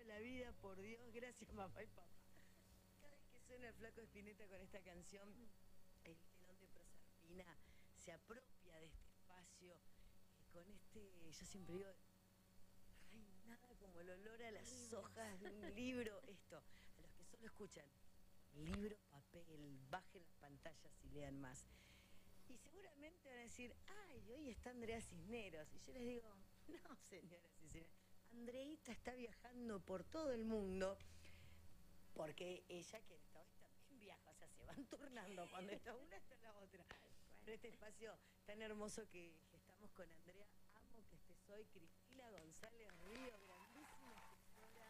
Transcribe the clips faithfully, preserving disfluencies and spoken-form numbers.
la vida, por Dios, gracias mamá y papá. Cada vez que suena el Flaco Espineta con esta canción, el telón de Proserpina se apropia de este espacio, eh, con este, yo siempre digo, ay, nada como el olor a las hojas de un libro, esto, a los que solo escuchan, libro, papel, bajen las pantallas y lean más. Y seguramente van a decir, ay, hoy está Andrea Cisneros. Y yo les digo, no, señora Cisneros, Andreita está viajando por todo el mundo, porque ella que está hoy también viaja, o sea, se van turnando, cuando está una está la otra. Pero este espacio tan hermoso que, que estamos con Andrea, amo que estés hoy, Cristina González Río, grandísima escritora,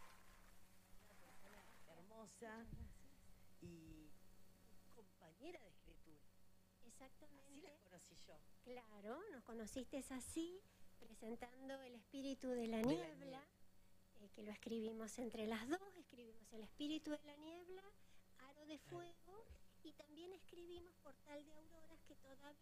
una persona hermosa y compañera de escritura. Exactamente. Así las conocí yo. Claro, nos conociste así, presentando El espíritu de la De niebla, la niebla. Eh, que lo escribimos entre las dos, escribimos El espíritu de la niebla, Aro de fuego, y también escribimos Portal de auroras, que todavía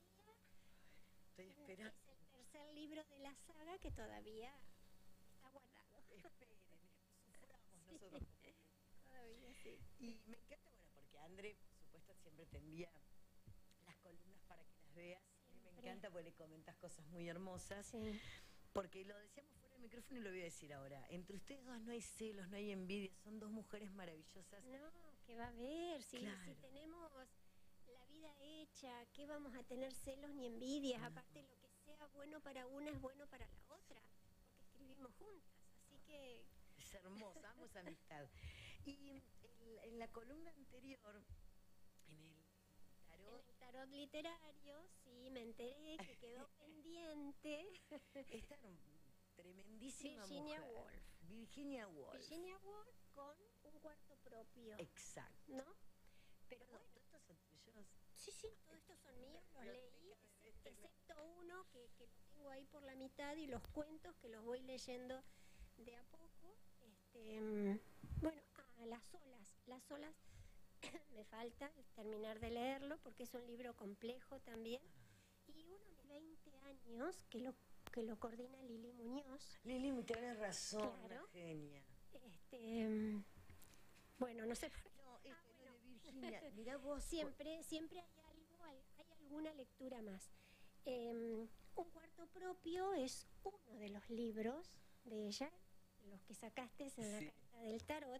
Estoy esperando. es el tercer libro de la saga que todavía está guardado. Esperen, suframos Sí, nosotros. todavía sí. Y me encanta, bueno, porque André, por supuesto, siempre te envía las columnas para que las veas. A mí me Siempre. encanta porque le comentas cosas muy hermosas. Sí. Porque lo decíamos fuera del micrófono y lo voy a decir ahora. Entre ustedes dos no hay celos, no hay envidia, son dos mujeres maravillosas. No, ¿qué va a haber? Si, Claro. si tenemos la vida hecha, ¿qué vamos a tener celos ni envidias? No. Aparte, lo que sea bueno para una es bueno para la otra, porque escribimos juntas, así que... Es hermosa, amo amistad. Y en, en la columna anterior, en el tarot... En el tarot literario, sí, me enteré que quedó pendiente. Esta tremendísima Virginia mujer. Woolf. Virginia Woolf. Virginia Woolf con un cuarto propio, Exacto. ¿no? Pero Perdón, bueno, ¿todos estos son tuyos? sí, sí, todos estos son míos, los leí, Biblioteca de ex- este- excepto uno que, que lo tengo ahí por la mitad, y los cuentos que los voy leyendo de a poco. Este, mm, bueno, ah, Las olas, Las olas me falta terminar de leerlo porque es un libro complejo también. Y uno de veinte años que lo, que lo coordina Lili Muñoz. Lili, tenés razón, Claro. una genia. Este, mm, bueno, no sé por qué. No, este Ah, no bueno. de Virginia. Mirá vos. Siempre, siempre hay algo, hay, hay alguna lectura más. Eh, un cuarto propio es uno de los libros de ella, los que sacaste en Sí. la carta del tarot,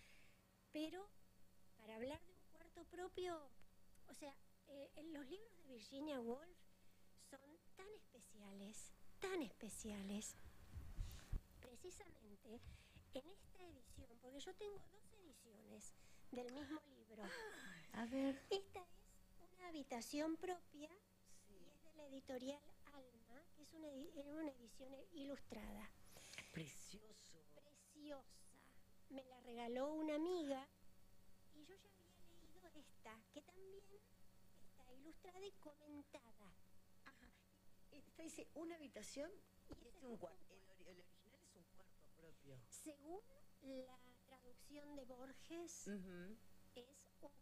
pero para hablar de un cuarto propio, o sea, eh, en los libros de Virginia Woolf son tan especiales, tan especiales. Precisamente en esta edición, porque yo tengo dos ediciones del mismo libro. A ver. Esta es una habitación propia y Sí. es de la editorial Alma, que es una, edi- una edición ilustrada. Precioso. Preciosa. Me la regaló una amiga y yo ya había leído esta, que también está ilustrada y comentada. Ajá. Esta dice una habitación y, Y este este un es cuarto. un El, ori- el original es un cuarto propio. Según la traducción de Borges, Ujú. es